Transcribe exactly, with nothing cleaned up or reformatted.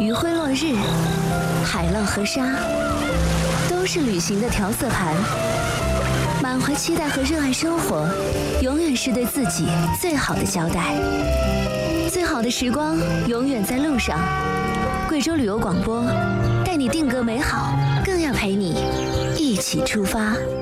余晖落日，海浪和沙，都是旅行的调色盘。满怀期待和热爱生活，永远是对自己最好的交代。最好的时光永远在路上。贵州旅游广播，带你定格美好，更要陪你一起出发。